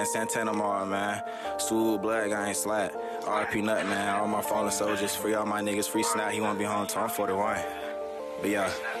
man. Santana Mall, man. Swoop, Blood, I ain't slack. RP Nut, man. All my fallen soldiers. Free all my niggas. Free Snap. He won't be home till I'm 41. But yeah.